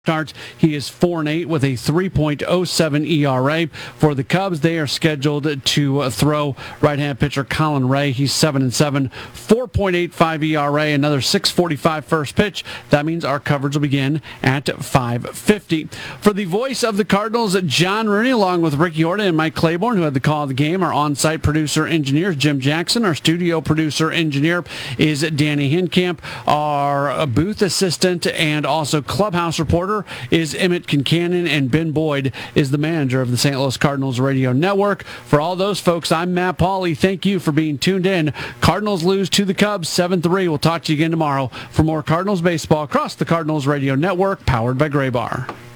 Starts. He is 4-8 with a 3.07 ERA. For the Cubs, they are scheduled to throw right-hand pitcher Colin Ray. He's 7-7, 4.85 ERA, another 6:45 first pitch. That means our coverage will begin at 5:50. For the voice of the Cardinals, John Rooney, along with Ricky Horta and Mike Claiborne, who had the call of the game. Our on-site producer engineer is Jim Jackson. Our studio producer engineer is Danny Hinkamp. Our booth assistant and also clubhouse reporter is Emmett Kincannon, and Ben Boyd is the manager of the St. Louis Cardinals Radio Network. For all those folks, I'm Matt Pauley. Thank you for being tuned in. Cardinals lose to the Cubs 7-3. We'll talk to you again tomorrow for more Cardinals baseball across the Cardinals Radio Network, powered by Graybar.